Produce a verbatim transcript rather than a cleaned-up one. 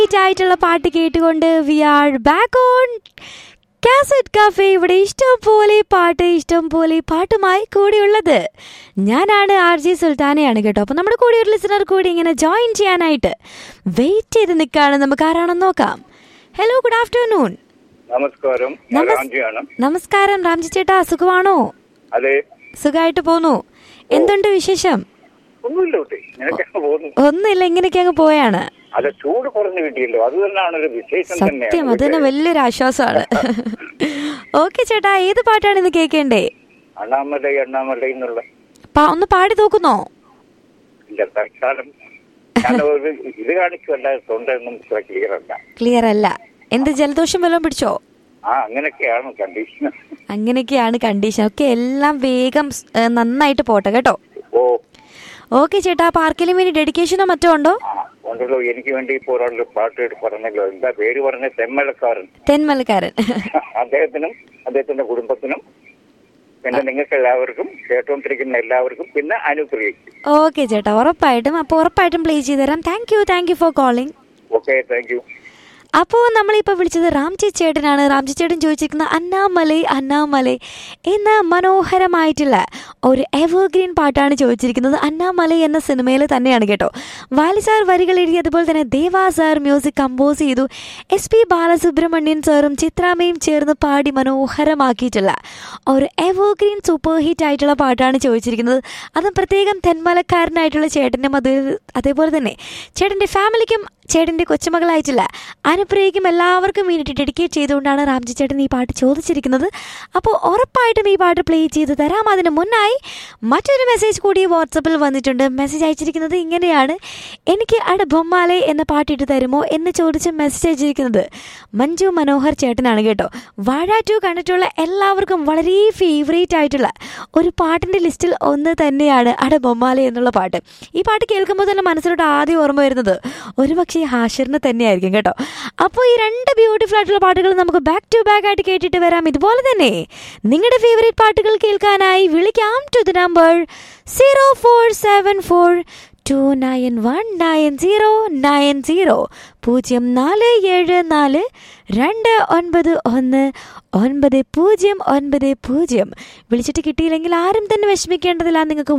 ആയിട്ടുള്ള പാട്ട് കേട്ടുകൊണ്ട് V are back on cassette cafe. ഇവിടെ ഇഷ്ടം പോലെ പാട്ട്, ഇഷ്ടം പോലെ പാട്ടുമായി കൂടെയുള്ളത് ഞാനാണ്, ആർ ജെ സുൽത്താനയാണ് കേട്ടോ. അപ്പോൾ നമ്മുടെ കൂടെ ഒരു ലിസണർ കൂടി ഇങ്ങനെ ജോയിൻ ചെയ്യാനായിട്ട് വെയിറ്റ് ചെയ്ത് നിൽക്കുകയാണ്. നമുക്ക് ആരാണെന്ന് നോക്കാം. Hello, good afternoon. നമസ്കാരം. നമസ്കാരം രാംജി ചേട്ടാ, സുഖമാണോ? അതെ, സുഖമായിട്ട് പോന്നു. എന്തുണ്ട് വിശേഷം? ഒന്നുമില്ല, ഇങ്ങനെയൊക്കെ അങ്ങ് പോയാണ്. അല്ല, ചൂട് കുറഞ്ഞു കിട്ടിയല്ലോ, അത് തന്നെയാണ് ഒരു വിശേഷം. സത്യം, അത് തന്നെ വലിയൊരു ആശ്വാസമാണ്. ഓക്കെ ചേട്ടാ, ഏത് പാട്ടാണ് ഇന്ന് കേൾക്കേണ്ടേ? അണ്ണാമലൈ അണ്ണാമലൈ എന്നുള്ള ഒന്ന് പാടി നോക്കുന്നോ? ഇല്ല, തൽക്കാലം ഇത് കാണിക്കുമല്ല, തൊണ്ടൊന്നും ക്ലിയർ അല്ല. ക്ലിയർ അല്ല. എന്ത്, ജലദോഷം വല്ലതും പിടിച്ചോ? ആ, അങ്ങനെയൊക്കെയാണ് കണ്ടീഷൻ. അങ്ങനെയൊക്കെയാണ് കണ്ടീഷൻ. ഒക്കെ എല്ലാം വേഗം നന്നായിട്ട് പോട്ടെ കേട്ടോ. ഓ ഓക്കെ ചേട്ടാ. അപ്പൊ ആർക്കെങ്കിലും വേണ്ടി ഡെഡിക്കേഷനോ മറ്റോ ഉണ്ടോ? ഉണ്ടല്ലോ, എനിക്ക് വേണ്ടി ഇപ്പോൾ ഒരാളുടെ പാട്ട് പറഞ്ഞല്ലോ. എന്താ പേര് പറഞ്ഞ? തെന്മലക്കാരൻ. തെന്മലക്കാരൻ. അദ്ദേഹത്തിനും അദ്ദേഹത്തിന്റെ കുടുംബത്തിനും പിന്നെ നിങ്ങൾക്ക് എല്ലാവർക്കും, കേട്ടോണ്ടിരിക്കുന്ന എല്ലാവർക്കും, പിന്നെ അനുപ്രിയയ്ക്കും. ഓക്കെ ചേട്ടാ, ഉറപ്പായിട്ടും. അപ്പൊ ഉറപ്പായിട്ടും പ്ലേ ചെയ്ത് തരാം. Thank you thank you for calling. Okay, thank you. അപ്പോൾ നമ്മളിപ്പോൾ വിളിച്ചത് രാംജി ചേട്ടനാണ്. രാംജി ചേട്ടൻ ചോദിച്ചിരിക്കുന്ന അണ്ണാമലൈ അണ്ണാമലൈ എന്ന മനോഹരമായിട്ടുള്ള ഒരു എവർഗ്രീൻ പാട്ടാണ് ചോദിച്ചിരിക്കുന്നത്. അണ്ണാമലൈ എന്ന സിനിമയിൽ തന്നെയാണ് കേട്ടോ. വാലി സാർ വരികൾ എഴുതി, അതുപോലെ തന്നെ ദേവാ സാർ മ്യൂസിക് കമ്പോസ് ചെയ്തു. എസ് പി ബാലസുബ്രഹ്മണ്യൻ സാറും ചിത്രാമ്മയും ചേർന്ന് പാടി മനോഹരമാക്കിയിട്ടുള്ള ഒരു എവർഗ്രീൻ സൂപ്പർ ഹിറ്റ് ആയിട്ടുള്ള പാട്ടാണ് ചോദിച്ചിരിക്കുന്നത്. അതും പ്രത്യേകം തെന്മലക്കാരനായിട്ടുള്ള ചേട്ടനും അത് അതേപോലെ തന്നെ ചേട്ടൻ്റെ ഫാമിലിക്കും ചേട്ടൻ്റെ കൊച്ചുമകളായിട്ടുള്ള അനുപ്രിയയ്ക്കും എല്ലാവർക്കും വേണ്ടിയിട്ട് ഡെഡിക്കേറ്റ് ചെയ്തുകൊണ്ടാണ് രാംജി ചേട്ടൻ ഈ പാട്ട് ചോദിച്ചിരിക്കുന്നത്. അപ്പോൾ ഉറപ്പായിട്ടും ഈ പാട്ട് പ്ലേ ചെയ്ത് തരാം. അതിന് മുന്നായി മറ്റൊരു മെസ്സേജ് കൂടി വാട്സപ്പിൽ വന്നിട്ടുണ്ട്. മെസ്സേജ് അയച്ചിരിക്കുന്നത് ഇങ്ങനെയാണ്: എനിക്ക് അട ബൊമ്മാലെ എന്ന പാട്ടിട്ട് തരുമോ എന്ന് ചോദിച്ച് മെസ്സേജ് അയച്ചിരിക്കുന്നത് മഞ്ജു മനോഹർ ചേട്ടനാണ് കേട്ടോ. വാഴ ടു കണ്ടിട്ടുള്ള എല്ലാവർക്കും വളരെ ഫേവറേറ്റ് ആയിട്ടുള്ള ഒരു പാട്ടിൻ്റെ ലിസ്റ്റിൽ ഒന്ന് തന്നെയാണ് അട ബൊമ്മാലെ എന്നുള്ള പാട്ട്. ഈ പാട്ട് കേൾക്കുമ്പോൾ തന്നെ മനസ്സിലോട്ട് ആദ്യം ഓർമ്മ വരുന്നത് ഒരു പക്ഷേ ഹാഷിറിന് തന്നെയായിരിക്കും കേട്ടോ. അപ്പോൾ ഈ രണ്ട് ബ്യൂട്ടിഫുൾ ആയിട്ടുള്ള പാട്ടുകൾ നമുക്ക് ബാക്ക് ടു ബാക്ക് ആയിട്ട് കേട്ടിട്ട് വരാം. ഇതുപോലെ തന്നെ നിങ്ങളുടെ ഫേവറേറ്റ് പാട്ടുകൾ കേൾക്കാനായി വിളിക്കാം to the number zero four seven four to nine one nine zero nine zero പൂജ്യം നാല് ഏഴ് നാല് രണ്ട് ഒൻപത് ഒന്ന് ഒൻപത് പൂജ്യം ഒൻപത് പൂജ്യം. വിളിച്ചിട്ട് കിട്ടിയില്ലെങ്കിൽ ആരും തന്നെ വിഷമിക്കേണ്ടതില്ല. നിങ്ങൾക്ക്